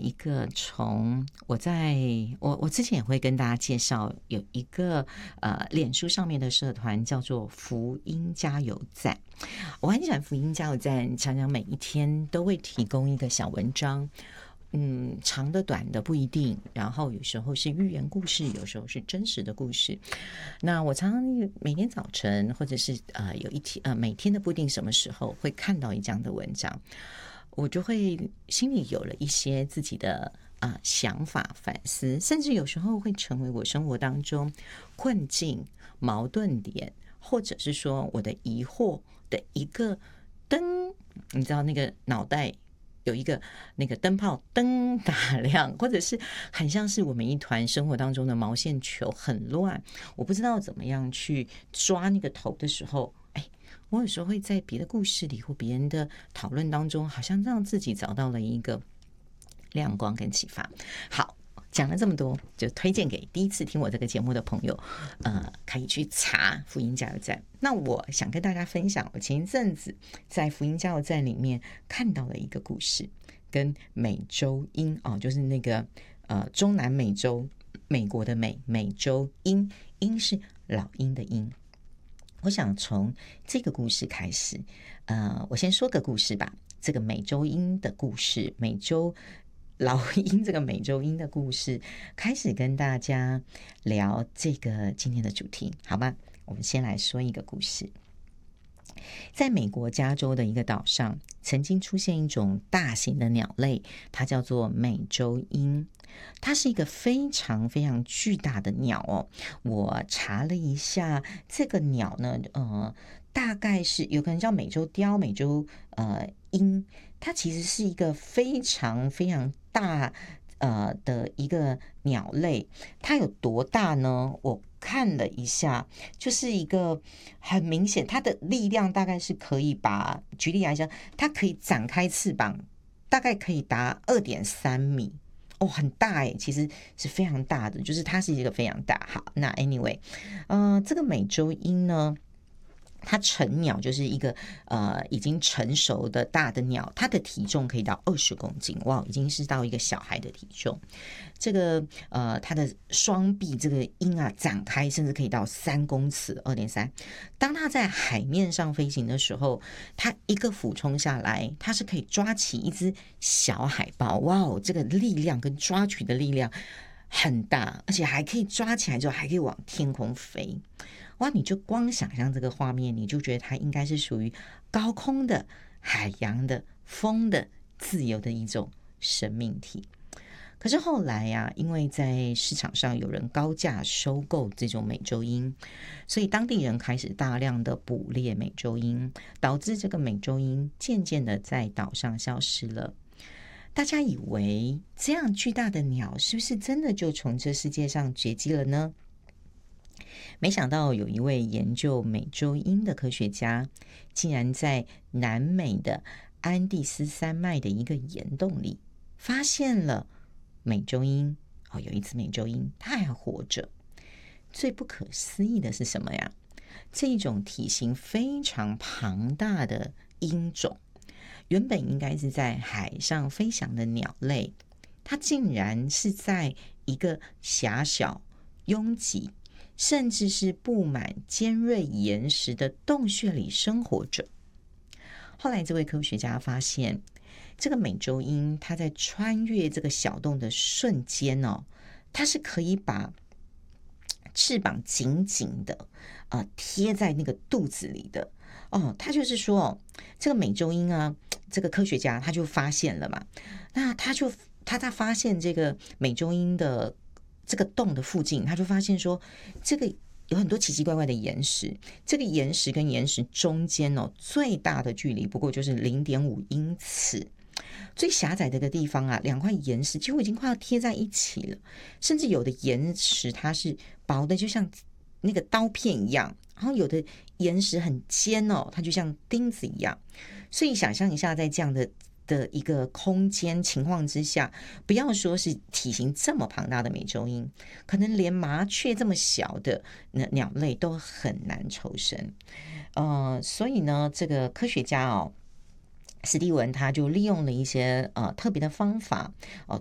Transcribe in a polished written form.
一个从我之前也会跟大家介绍，有一个脸书上面的社团叫做福音加油站。我很喜欢福音加油站，常常每一天都会提供一个小文章。长的短的不一定，然后有时候是寓言故事，有时候是真实的故事。那我常常每天早晨，或者是有一天每天的不一定什么时候会看到这样的文章，我就会心里有了一些自己的想法反思，甚至有时候会成为我生活当中困境、矛盾点，或者是说我的疑惑的一个灯。你知道那个脑袋有一个那个灯泡灯打亮，或者是很像是我们一团生活当中的毛线球很乱，我不知道怎么样去抓那个头的时候，我有时候会在别的故事里或别人的讨论当中，好像让自己找到了一个亮光跟启发。好，讲了这么多，就推荐给第一次听我这个节目的朋友，可以去查福音加油站。那我想跟大家分享，我前一阵子在福音加油站里面看到了一个故事，跟美洲鹰就是那个中南美洲美国的美洲鹰，鹰是老鹰的鹰。我想从这个故事开始，我先说个故事吧。这个美洲鹰的故事，美洲老鹰这个美洲鹰的故事，开始跟大家聊这个今天的主题，好吧？我们先来说一个故事。在美国加州的一个岛上，曾经出现一种大型的鸟类，它叫做美洲鹰。它是一个非常非常巨大的鸟哦。我查了一下，这个鸟呢，大概是有可能叫美洲雕、美洲鹰。它其实是一个非常非常大的一个鸟类。它有多大呢？我看了一下，就是一个很明显，它的力量大概是可以举例来讲，它可以展开翅膀，大概可以达2.3米。很大其实是非常大的，就是它是一个非常大。好，那 anyway，这个美洲鹰呢，它成鸟就是一个已经成熟的大的鸟，它的体重可以到20公斤，哇，已经是到一个小孩的体重。这个它的双臂这个鹰展开，甚至可以到3公尺，2.3。当它在海面上飞行的时候，它一个俯冲下来，它是可以抓起一只小海豹，哇，这个力量跟抓取的力量很大，而且还可以抓起来之后还可以往天空飞。哇，你就光想象这个画面，你就觉得它应该是属于高空的、海洋的、风的、自由的一种生命体。可是后来因为在市场上有人高价收购这种美洲鹰，所以当地人开始大量的捕猎美洲鹰，导致这个美洲鹰渐渐的在岛上消失了。大家以为这样巨大的鸟是不是真的就从这世界上绝迹了呢？没想到有一位研究美洲鹰的科学家，竟然在南美的安第斯山脉的一个岩洞里发现了美洲鹰。有一只美洲鹰，它还活着。最不可思议的是什么呀？这种体型非常庞大的鹰种，原本应该是在海上飞翔的鸟类，它竟然是在一个狭小、拥挤，甚至是布满尖锐岩石的洞穴里生活着。后来这位科学家发现，这个美洲鹰它在穿越这个小洞的瞬间它是可以把翅膀紧紧的贴在那个肚子里的。他就是说这个美洲鹰这个科学家他就发现了嘛，那他发现这个美洲鹰的这个洞的附近，他就发现说这个有很多奇奇怪怪的岩石，这个岩石跟岩石中间最大的距离不过就是0.5英尺，最狭窄的一个地方2块岩石几乎已经快要贴在一起了，甚至有的岩石它是薄的就像那个刀片一样，然后有的岩石很尖它就像钉子一样。所以想象一下，在这样的一个空间情况之下，不要说是体型这么庞大的美洲鹰，可能连麻雀这么小的鸟类都很难抽身。所以呢，这个科学家史蒂文他就利用了一些特别的方法